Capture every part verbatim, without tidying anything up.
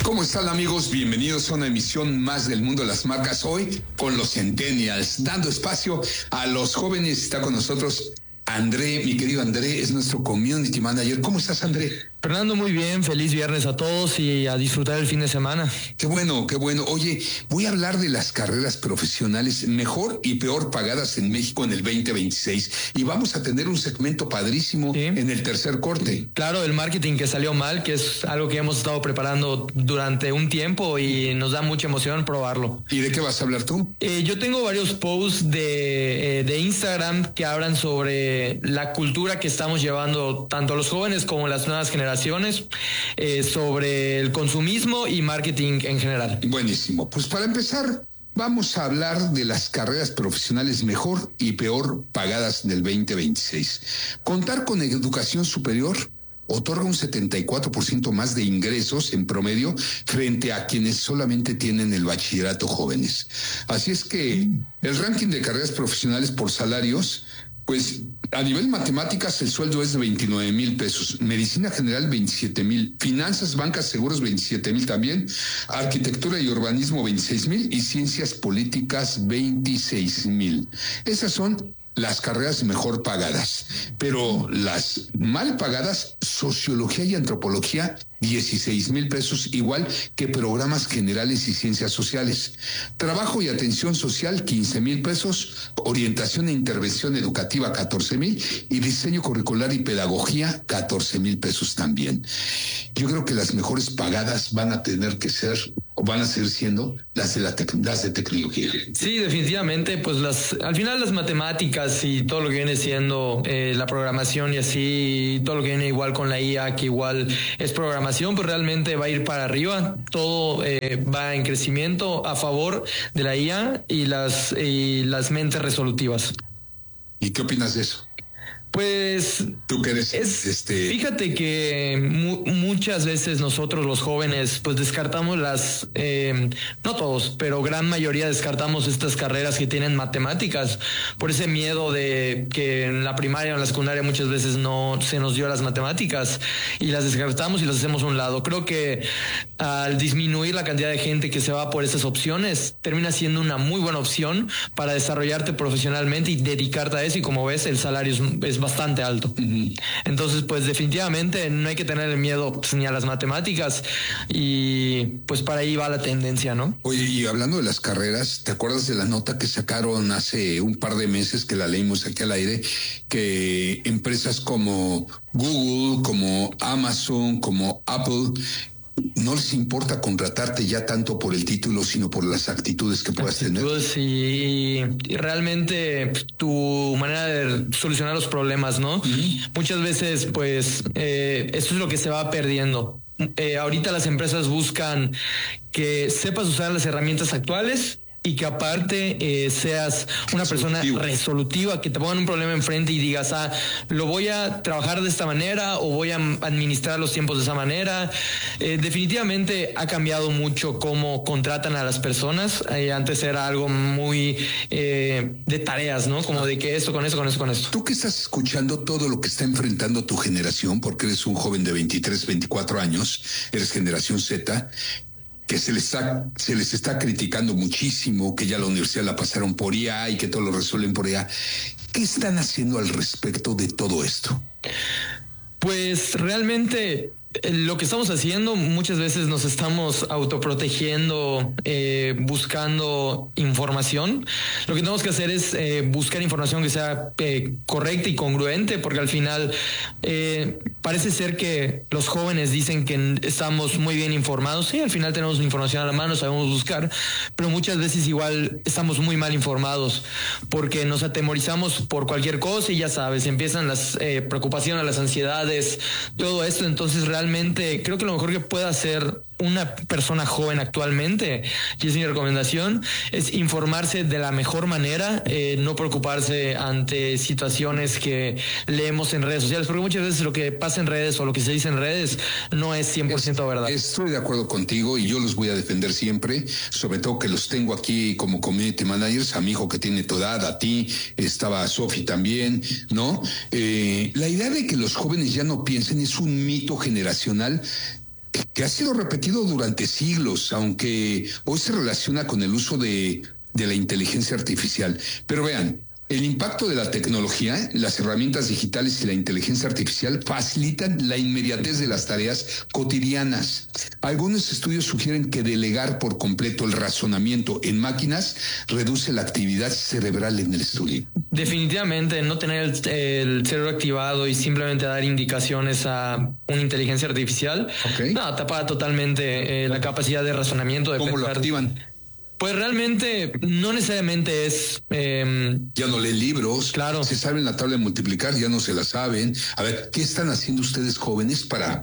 ¿Cómo están, amigos? Bienvenidos a una emisión más del Mundo de las Marcas, hoy con los Centennials, dando espacio a los jóvenes. Está con nosotros André, mi querido André, es nuestro Community Manager. ¿Cómo estás, André? Fernando, muy bien, feliz viernes a todos y a disfrutar el fin de semana. Qué bueno, qué bueno. Oye, voy a hablar de las carreras profesionales mejor y peor pagadas en México en el veinte veintiséis, y vamos a tener un segmento padrísimo, ¿sí?, en el tercer corte. Claro, el marketing que salió mal, que es algo que hemos estado preparando durante un tiempo y nos da mucha emoción probarlo. ¿Y de qué vas a hablar tú? Eh, yo tengo varios posts de, eh, de Instagram que hablan sobre la cultura que estamos llevando tanto los jóvenes como las nuevas generaciones, eh, sobre el consumismo y marketing en general. Buenísimo. Pues para empezar, vamos a hablar de las carreras profesionales mejor y peor pagadas del veinte veintiséis. Contar con educación superior otorga un setenta y cuatro por ciento más de ingresos en promedio frente a quienes solamente tienen el bachillerato jóvenes. Así es que el ranking de carreras profesionales por salarios, pues a nivel matemáticas el sueldo es de veintinueve mil pesos, medicina general veintisiete mil, finanzas, bancas, seguros veintisiete mil también, arquitectura y urbanismo veintiséis mil y ciencias políticas veintiséis mil. Esas son las carreras mejor pagadas, pero las mal pagadas, sociología y antropología, dieciséis mil pesos, igual que programas generales y ciencias sociales. Trabajo y atención social, quince mil pesos, orientación e intervención educativa, catorce mil, y diseño curricular y pedagogía, catorce mil pesos también. Yo creo que las mejores pagadas van a tener que ser, o van a seguir siendo, las de, la tec- las de tecnología. Sí, definitivamente, pues las, al final las matemáticas y todo lo que viene siendo eh, la programación y así, y todo lo que viene igual con la I A, que igual es programación, pues realmente va a ir para arriba. Todo eh, va en crecimiento a favor de la I A y las, y las mentes resolutivas. ¿Y qué opinas de eso? Pues tú que eres es, este fíjate que mu- muchas veces nosotros los jóvenes pues descartamos las eh, no todos, pero gran mayoría descartamos estas carreras que tienen matemáticas por ese miedo de que en la primaria o en la secundaria muchas veces no se nos dio las matemáticas y las descartamos y las hacemos a un lado. Creo que al disminuir la cantidad de gente que se va por esas opciones, termina siendo una muy buena opción para desarrollarte profesionalmente y dedicarte a eso, y como ves el salario es, es bastante alto. Uh-huh. Entonces, pues definitivamente no hay que tener miedo pues, ni a las matemáticas, y pues para ahí va la tendencia, ¿no? Oye, y hablando de las carreras, ¿te acuerdas de la nota que sacaron hace un par de meses, que la leímos aquí al aire, que empresas como Google, como Amazon, como Apple, no les importa contratarte ya tanto por el título, sino por las actitudes que puedas actitudes tener? Y, y realmente tu manera de solucionar los problemas, ¿no? Uh-huh. Muchas veces, pues, eh, eso es lo que se va perdiendo. Eh, ahorita las empresas buscan que sepas usar las herramientas actuales y que aparte eh, seas una persona resolutiva, que te pongan un problema enfrente y digas, ah, lo voy a trabajar de esta manera o voy a administrar los tiempos de esa manera. Eh, definitivamente ha cambiado mucho cómo contratan a las personas. Eh, antes era algo muy eh, de tareas, ¿no? Como de que esto con esto, con esto, con esto. Tú que estás escuchando todo lo que está enfrentando tu generación, porque eres un joven de veintitrés, veinticuatro años, eres generación Z, que se les está, se les está criticando muchísimo, que ya la universidad la pasaron por I A y que todo lo resuelven por I A. ¿Qué están haciendo al respecto de todo esto? Pues realmente lo que estamos haciendo, muchas veces nos estamos autoprotegiendo, eh, buscando información. Lo que tenemos que hacer es eh, buscar información que sea eh, correcta y congruente, porque al final eh, parece ser que los jóvenes dicen que estamos muy bien informados. Sí, al final tenemos información a la mano, sabemos buscar, pero muchas veces igual estamos muy mal informados porque nos atemorizamos por cualquier cosa y ya sabes, empiezan las eh, preocupaciones, las ansiedades, todo esto. Entonces realmente Realmente creo que lo mejor que puede hacer una persona joven actualmente, y es mi recomendación, es informarse de la mejor manera, eh, no preocuparse ante situaciones que leemos en redes sociales, porque muchas veces lo que pasa en redes o lo que se dice en redes no es cien por ciento es, verdad. Estoy de acuerdo contigo y yo los voy a defender siempre, sobre todo que los tengo aquí como community managers, a mi hijo que tiene tu edad, a ti, estaba Sofi también, ¿no? Eh, la idea de que los jóvenes ya no piensen es un mito generacional que ha sido repetido durante siglos, aunque hoy se relaciona con el uso de, de la inteligencia artificial. Pero vean, el impacto de la tecnología, las herramientas digitales y la inteligencia artificial facilitan la inmediatez de las tareas cotidianas. Algunos estudios sugieren que delegar por completo el razonamiento en máquinas reduce la actividad cerebral en el estudio. Definitivamente, no tener el, el cerebro activado y simplemente dar indicaciones a una inteligencia artificial, okay. no, te apaga totalmente eh, la capacidad de razonamiento. De ¿Cómo pensar. lo activan? Pues realmente no necesariamente es... Eh, ya no leen libros, claro. Se saben la tabla de multiplicar, ya no se la saben. A ver, ¿qué están haciendo ustedes jóvenes para,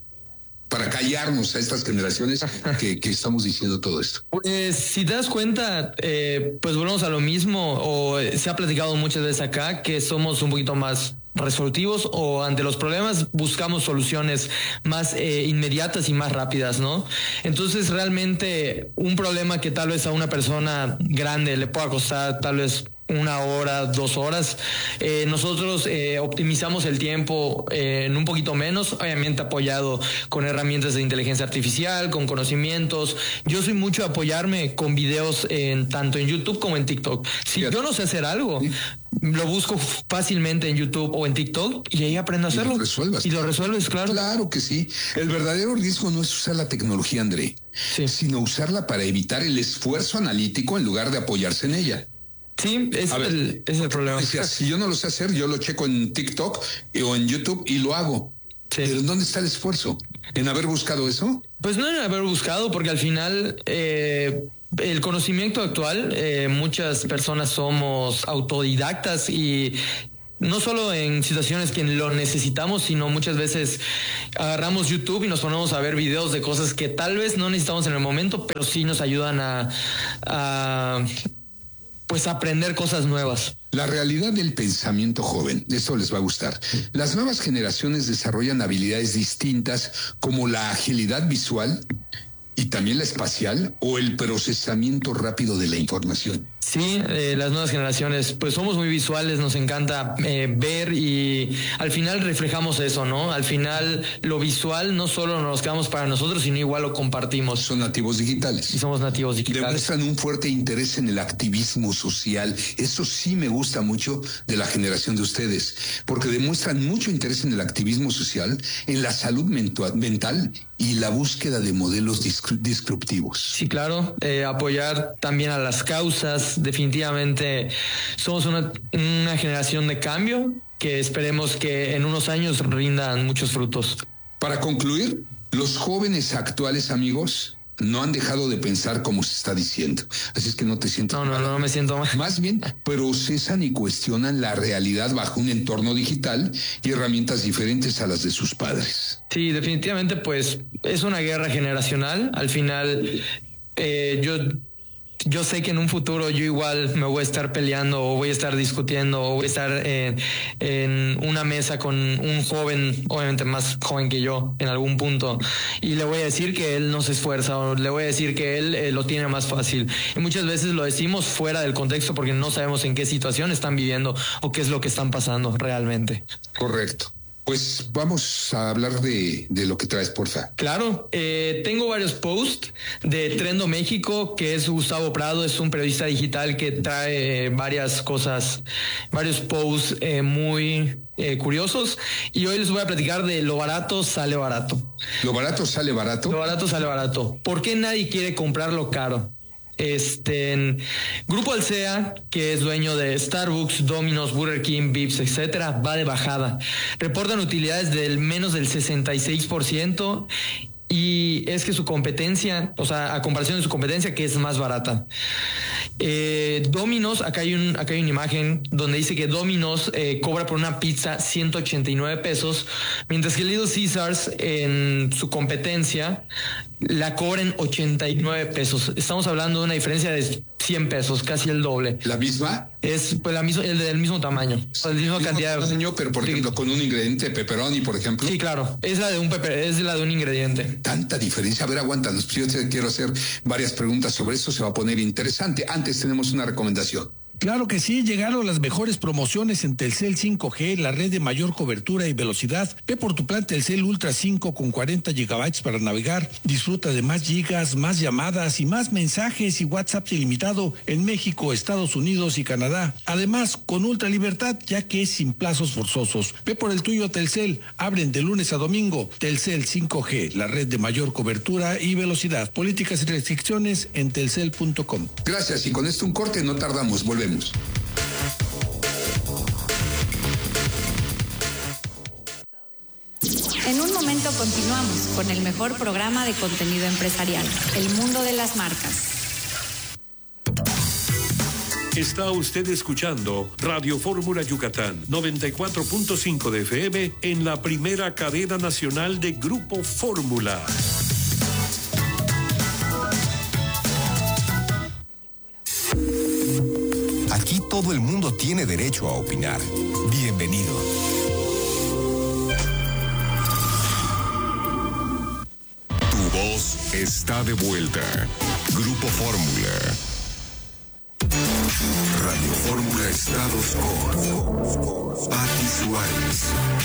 para callarnos a estas generaciones que, que estamos diciendo todo esto? Pues si te das cuenta, eh, pues volvemos a lo mismo, o se ha platicado muchas veces acá, que somos un poquito más resolutivos o ante los problemas buscamos soluciones más eh, inmediatas y más rápidas, ¿no? Entonces realmente un problema que tal vez a una persona grande le pueda costar tal vez una hora, dos horas, eh, nosotros eh, optimizamos el tiempo eh, en un poquito menos, obviamente apoyado con herramientas de inteligencia artificial, con conocimientos. Yo soy mucho de apoyarme con videos en tanto en YouTube como en TikTok. Si yo no sé hacer algo, ¿sí? Lo busco fácilmente en YouTube o en TikTok y ahí aprendo a hacerlo. Y lo resuelvas. Y lo resuelves, claro. Claro que sí. El verdadero riesgo no es usar la tecnología, André, sí. sino usarla para evitar el esfuerzo analítico en lugar de apoyarse en ella. Sí, es, ver, el, es el problema. Decía, si yo no lo sé hacer, yo lo checo en TikTok o en YouTube y lo hago. Sí. Pero ¿dónde está el esfuerzo? ¿En haber buscado eso? Pues no en haber buscado, porque al final eh, el conocimiento actual, eh, muchas personas somos autodidactas y no solo en situaciones que lo necesitamos, sino muchas veces agarramos YouTube y nos ponemos a ver videos de cosas que tal vez no necesitamos en el momento, pero sí nos ayudan a... a pues aprender cosas nuevas. La realidad del pensamiento joven, esto les va a gustar. Las nuevas generaciones desarrollan habilidades distintas como la agilidad visual y también la espacial o el procesamiento rápido de la información. Sí, eh, las nuevas generaciones, pues somos muy visuales, nos encanta eh, ver y al final reflejamos eso, ¿no? Al final lo visual no solo nos quedamos para nosotros, sino igual lo compartimos. Son nativos digitales. Y somos nativos digitales. Demuestran un fuerte interés en el activismo social. Eso sí me gusta mucho de la generación de ustedes, porque demuestran mucho interés en el activismo social, en la salud mental y la búsqueda de modelos disruptivos. Sí, claro, eh, apoyar también a las causas. Definitivamente somos una, una generación de cambio que esperemos que en unos años rindan muchos frutos. Para concluir, los jóvenes actuales, amigos, no han dejado de pensar como se está diciendo. Así es que no te sientas No, no, no, no me siento mal. Más bien, procesan y cuestionan la realidad bajo un entorno digital y herramientas diferentes a las de sus padres. Sí, definitivamente, pues es una guerra generacional. Al final, eh, yo... Yo sé que en un futuro yo igual me voy a estar peleando o voy a estar discutiendo o voy a estar en, en una mesa con un joven, obviamente más joven que yo en algún punto, y le voy a decir que él no se esfuerza o le voy a decir que él eh, lo tiene más fácil. Y muchas veces lo decimos fuera del contexto porque no sabemos en qué situación están viviendo o qué es lo que están pasando realmente. Correcto. Pues vamos a hablar de, de lo que traes, porfa. Claro, eh, tengo varios posts de Trendo México, que es Gustavo Prado, es un periodista digital que trae eh, varias cosas, varios posts eh, muy eh, curiosos. Y hoy les voy a platicar de lo barato sale barato. ¿Lo barato sale barato? Lo barato sale barato. ¿Por qué nadie quiere comprar lo caro? Este en Grupo Alsea, que es dueño de Starbucks, Domino's, Burger King, Vips, etcétera, va de bajada. Reportan utilidades del menos del sesenta y seis por ciento y es que su competencia, o sea, a comparación de su competencia, que es más barata. Eh, Domino's, acá hay un, acá hay una imagen donde dice que Domino's eh, cobra por una pizza ciento ochenta y nueve pesos, mientras que Little Caesars en su competencia la cobren ochenta y nueve pesos. Estamos hablando de una diferencia de cien pesos, casi el doble. ¿La misma? Es pues la misma, el del mismo tamaño, la misma cantidad. Tamaño, pero por ejemplo, con un ingrediente pepperoni, por ejemplo. Sí, claro, es la de un peper, es la de un ingrediente. Tanta diferencia. A ver, aguántanos. Yo te quiero hacer varias preguntas sobre eso, se va a poner interesante. Antes tenemos una recomendación. Claro que sí, llegaron las mejores promociones en Telcel cinco G, la red de mayor cobertura y velocidad. Ve por tu plan Telcel Ultra cinco con cuarenta gigabytes para navegar. Disfruta de más gigas, más llamadas y más mensajes y WhatsApp ilimitado en México, Estados Unidos y Canadá. Además, con ultra libertad, ya que es sin plazos forzosos. Ve por el tuyo Telcel. Abren de lunes a domingo. Telcel cinco G, la red de mayor cobertura y velocidad. Políticas y restricciones en telcel punto com. Gracias, y con esto un corte, no tardamos, volvemos. En un momento continuamos con el mejor programa de contenido empresarial, El Mundo de las Marcas. Está usted escuchando Radio Fórmula Yucatán, noventa y cuatro punto cinco de F M en la primera cadena nacional de Grupo Fórmula. Aquí todo el mundo tiene derecho a opinar. Bienvenido. Tu voz está de vuelta. Grupo Fórmula. Radio Fórmula Estados con Pati Suárez.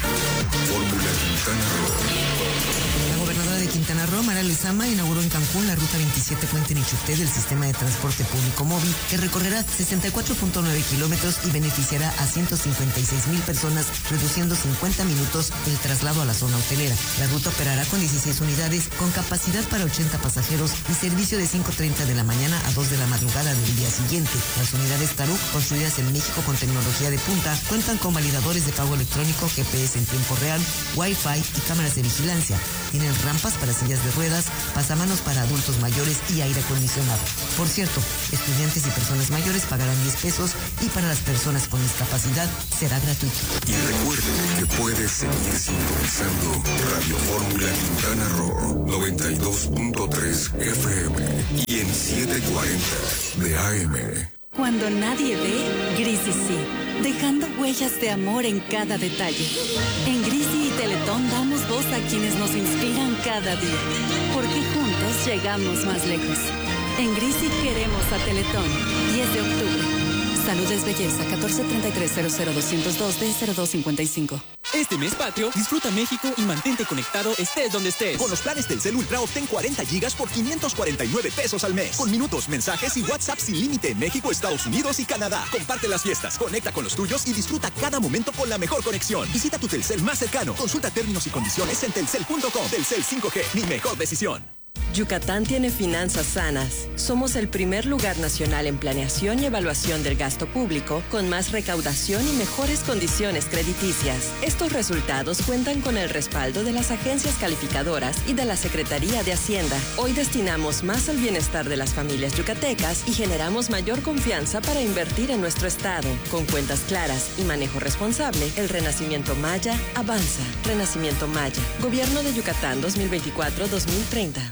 Fórmula Quintana Roo. La gobernadora de Quintana Roo, Mara Lezama, inauguró en Cancún la ruta veintisiete Puente Nichuté del sistema de transporte público móvil, que recorrerá sesenta y cuatro punto nueve kilómetros y beneficiará a ciento cincuenta y seis mil personas, reduciendo cincuenta minutos el traslado a la zona hotelera. La ruta operará con dieciséis unidades, con capacidad para ochenta pasajeros y servicio de cinco treinta de la mañana a dos de la madrugada del día siguiente. Las unidades Taruk, construidas en México con tecnología de punta, cuentan con validadores de pago electrónico, G P S en tiempo real, Wi-Fi y cámaras de vigilancia. Tienen rampas para sillas de ruedas, pasamanos para adultos mayores y aire acondicionado. Por cierto, estudiantes y personas mayores pagarán diez pesos y para las personas con discapacidad será gratuito. Y recuerde que puedes seguir sintonizando Radio Fórmula Quintana Roo, noventa y dos punto tres F M y en setecientos cuarenta de A M. Cuando nadie ve, Grisi sí, dejando huellas de amor en cada detalle. En Grisi y Teletón damos voz a quienes nos inspiran cada día, porque juntos llegamos más lejos. En Grisi queremos a Teletón, diez de octubre. Salud es belleza, catorce treinta y tres cero cero doscientos dos D cero dos cincuenta y cinco. Este mes patrio, disfruta México y mantente conectado estés donde estés. Con los planes Telcel Ultra obtén cuarenta gigas por quinientos cuarenta y nueve pesos al mes. Con minutos, mensajes y WhatsApp sin límite en México, Estados Unidos y Canadá. Comparte las fiestas, conecta con los tuyos y disfruta cada momento con la mejor conexión. Visita tu Telcel más cercano. Consulta términos y condiciones en telcel punto com. Telcel cinco G, mi mejor decisión. Yucatán tiene finanzas sanas. Somos el primer lugar nacional en planeación y evaluación del gasto público, con más recaudación y mejores condiciones crediticias. Estos resultados cuentan con el respaldo de las agencias calificadoras y de la Secretaría de Hacienda. Hoy destinamos más al bienestar de las familias yucatecas y generamos mayor confianza para invertir en nuestro estado. Con cuentas claras y manejo responsable, el Renacimiento Maya avanza. Renacimiento Maya. Gobierno de Yucatán dos mil veinticuatro a dos mil treinta.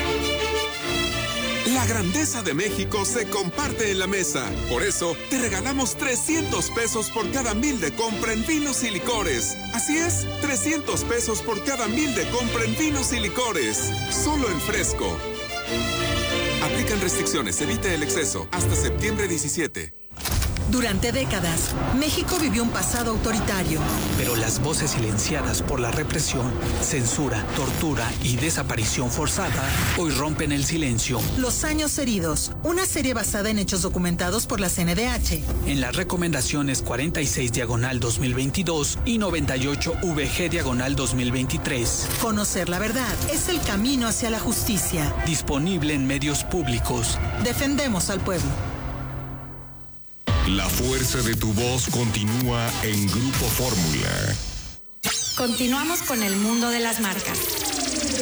La grandeza de México se comparte en la mesa. Por eso, te regalamos trescientos pesos por cada mil de compra en vinos y licores. Así es, trescientos pesos por cada mil de compra en vinos y licores. Solo en Fresco. Aplican restricciones, evite el exceso. Hasta septiembre diecisiete. Durante décadas, México vivió un pasado autoritario. Pero las voces silenciadas por la represión, censura, tortura y desaparición forzada hoy rompen el silencio. Los años heridos, una serie basada en hechos documentados por la C N D H. En las recomendaciones cuarenta y seis diagonal dos mil veintidós y noventa y ocho V G diagonal dos mil veintitrés. Conocer la verdad es el camino hacia la justicia. Disponible en medios públicos. Defendemos al pueblo. La fuerza de tu voz continúa en Grupo Fórmula. Continuamos con el mundo de las marcas.